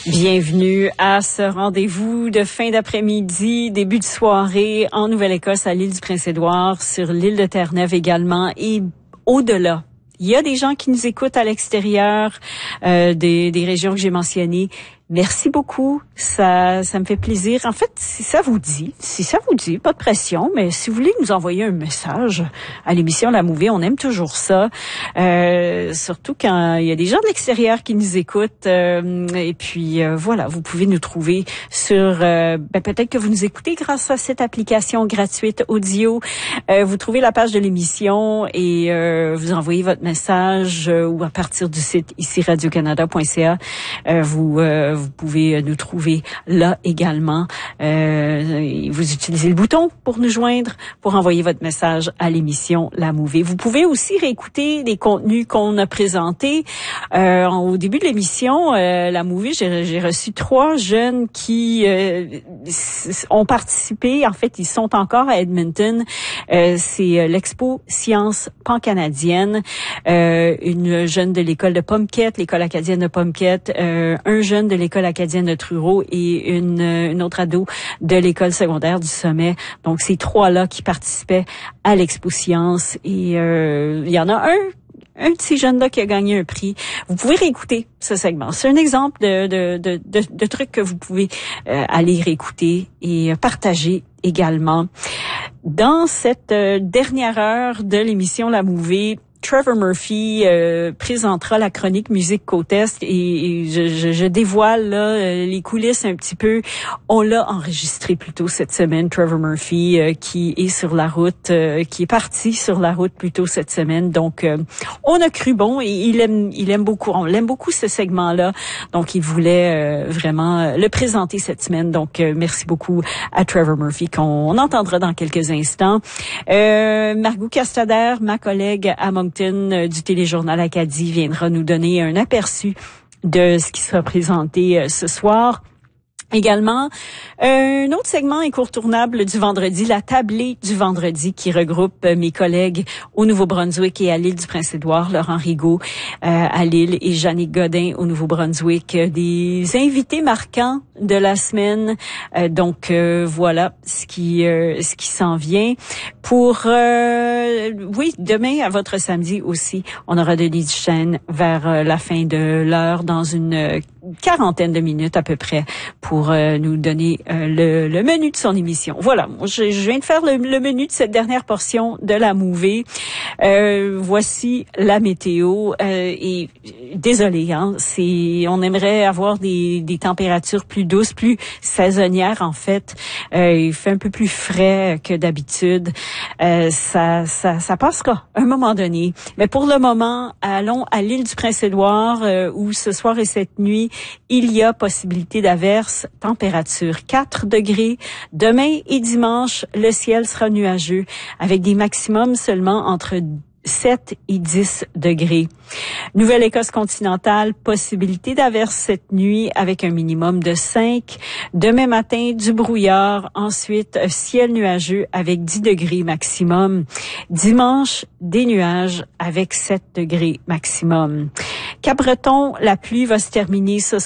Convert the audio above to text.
Bienvenue à ce rendez-vous de fin d'après-midi, début de soirée en Nouvelle-Écosse, à l'île du Prince-Édouard, sur l'île de Terre-Neuve également et au-delà. Il y a des gens qui nous écoutent à l'extérieur des régions que j'ai mentionnées. Merci beaucoup, ça me fait plaisir. En fait, si ça vous dit, pas de pression, mais si vous voulez nous envoyer un message à l'émission La Mouvée, on aime toujours ça. Surtout quand il y a des gens de l'extérieur qui nous écoutent. Et puis voilà, vous pouvez nous trouver sur peut-être que vous nous écoutez grâce à cette application gratuite audio. Vous trouvez la page de l'émission et vous envoyez votre message ou à partir du site ici radiocanada.ca. Vous pouvez nous trouver là également. Vous utilisez le bouton pour nous joindre, pour envoyer votre message à l'émission La Mouvée. Vous pouvez aussi réécouter les contenus qu'on a présentés. Au début de l'émission, La Mouvée, j'ai reçu 3 jeunes qui ont participé. En fait, ils sont encore à Edmonton. C'est l'Expo Sciences Pan-Canadienne. Une jeune de l'école de Pomquet, l'école acadienne de Pomquet, un jeune de l'école acadienne de Truro et une autre ado de l'école secondaire du Sommet. Donc, ces 3-là qui participaient à l'Expo Sciences. Et il y en a un de ces jeunes-là qui a gagné un prix. Vous pouvez réécouter ce segment. C'est un exemple de trucs que vous pouvez aller réécouter et partager également. Dans cette dernière heure de l'émission La Mouvée, Trevor Murphy présentera la chronique Musique Côte-Est et je dévoile là les coulisses un petit peu. On l'a enregistré plus tôt cette semaine, Trevor Murphy qui est sur la route, qui est parti sur la route plus tôt cette semaine. Donc on a cru bon et il aime beaucoup, on l'aime beaucoup ce segment-là. Donc il voulait vraiment le présenter cette semaine. Donc merci beaucoup à Trevor Murphy qu'on entendra dans quelques instants. Margot Castader, ma collègue à Moncton du Téléjournal Acadie, viendra nous donner un aperçu de ce qui sera présenté ce soir. Également, un autre segment incontournable du vendredi, la tablée du vendredi qui regroupe mes collègues au Nouveau-Brunswick et à l'île du Prince-Édouard, Laurent Rigaud à l'île et Jannick Godin au Nouveau-Brunswick, des invités marquants de la semaine. Donc voilà ce qui s'en vient. Pour demain à votre samedi aussi, on aura Denis Duchesne vers la fin de l'heure dans une quarantaine de minutes à peu près pour nous donner le menu de son émission. Voilà, je viens de faire le menu de cette dernière portion de La Mouvée. Voici la météo et désolé, on aimerait avoir des températures plus douces, plus saisonnières en fait. Il fait un peu plus frais que d'habitude. Ça passera à un moment donné. Mais pour le moment, allons à l'île du Prince-Édouard où ce soir et cette nuit, il y a possibilité d'averses, température 4 degrés. Demain et dimanche, le ciel sera nuageux avec des maximums seulement entre 7 et 10 degrés. Nouvelle-Écosse continentale, possibilité d'averses cette nuit avec un minimum de 5. Demain matin, du brouillard. Ensuite, ciel nuageux avec 10 degrés maximum. Dimanche, des nuages avec 7 degrés maximum. Cap-Breton, la pluie va se terminer ce